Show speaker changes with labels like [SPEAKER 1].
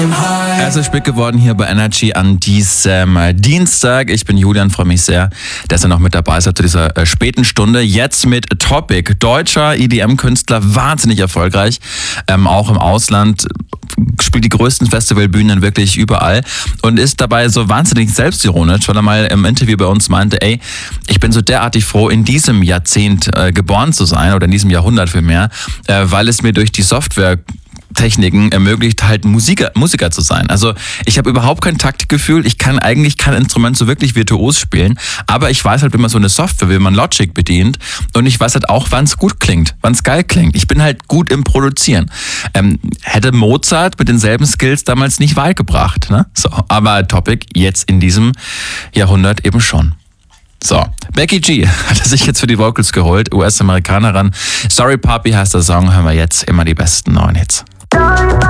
[SPEAKER 1] Es ist spät geworden hier bei Energy an diesem Dienstag. Ich bin Julian, freue mich sehr, dass ihr noch mit dabei seid zu dieser späten Stunde. Jetzt mit Topic, deutscher EDM-Künstler, wahnsinnig erfolgreich, auch im Ausland. Spielt die größten Festivalbühnen wirklich überall und ist dabei so wahnsinnig selbstironisch, weil er mal im Interview bei uns meinte, ey, ich bin so derartig froh, in diesem Jahrzehnt geboren zu sein oder in diesem Jahrhundert vielmehr, weil es mir durch die Softwaretechniken ermöglicht, halt Musiker zu sein. Also ich habe überhaupt kein Taktgefühl, ich kann eigentlich kein Instrument so wirklich virtuos spielen, aber ich weiß halt, wie man so eine Software, wie man Logic bedient und ich weiß halt auch, wann es gut klingt, wann es geil klingt. Ich bin halt gut im Produzieren. Hätte Mozart mit denselben Skills damals nicht weit gebracht, ne? So, aber Topic jetzt in diesem Jahrhundert eben schon. So, Becky G hat sich jetzt für die Vocals geholt, US-Amerikanerin. Sorry Papi heißt der Song, hören wir jetzt immer die besten neuen Hits.